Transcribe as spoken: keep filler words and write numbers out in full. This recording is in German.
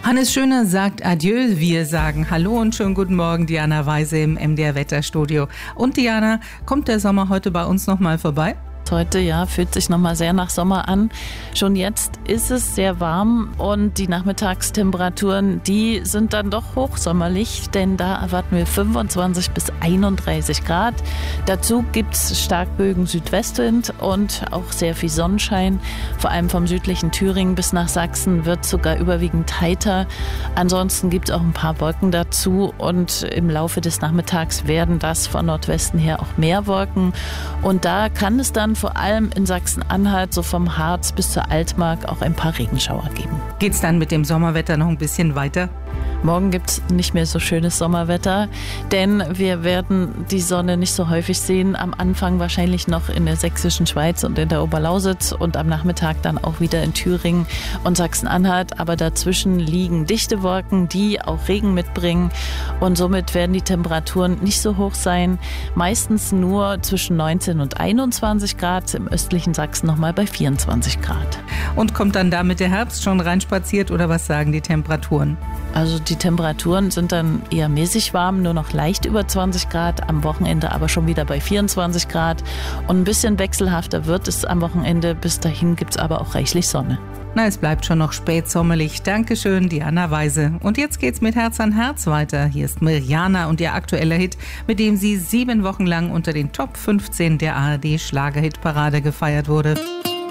Hannes Schöner sagt Adieu, wir sagen Hallo und schönen guten Morgen, Diana Weise im M D R Wetterstudio. Und Diana, kommt der Sommer heute bei uns nochmal vorbei? Heute, ja, fühlt sich nochmal sehr nach Sommer an. Schon jetzt ist es sehr warm und die Nachmittagstemperaturen, die sind dann doch hochsommerlich, denn da erwarten wir fünfundzwanzig bis einunddreißig Grad. Dazu gibt es Starkbögen Südwestwind und auch sehr viel Sonnenschein. Vor allem vom südlichen Thüringen bis nach Sachsen wird sogar überwiegend heiter. Ansonsten gibt es auch ein paar Wolken dazu und im Laufe des Nachmittags werden das von Nordwesten her auch mehr Wolken. Und da kann es dann vor allem in Sachsen-Anhalt, so vom Harz bis zur Altmark, auch ein paar Regenschauer geben. Geht's dann mit dem Sommerwetter noch ein bisschen weiter? Morgen gibt es nicht mehr so schönes Sommerwetter, denn wir werden die Sonne nicht so häufig sehen. Am Anfang wahrscheinlich noch in der sächsischen Schweiz und in der Oberlausitz und am Nachmittag dann auch wieder in Thüringen und Sachsen-Anhalt. Aber dazwischen liegen dichte Wolken, die auch Regen mitbringen und somit werden die Temperaturen nicht so hoch sein. Meistens nur zwischen neunzehn und einundzwanzig Grad, im östlichen Sachsen nochmal bei vierundzwanzig Grad. Und kommt dann damit der Herbst schon reinspaziert oder was sagen die Temperaturen? Also die Temperaturen sind dann eher mäßig warm, nur noch leicht über zwanzig Grad, am Wochenende aber schon wieder bei vierundzwanzig Grad. Und ein bisschen wechselhafter wird es am Wochenende, bis dahin gibt es aber auch reichlich Sonne. Na, es bleibt schon noch spätsommerlich. Dankeschön, Diana Weise. Und jetzt geht's mit Herz an Herz weiter. Hier ist Mirjana und ihr aktueller Hit, mit dem sie sieben Wochen lang unter den Top fünfzehn der A R D Schlagerhitparade gefeiert wurde.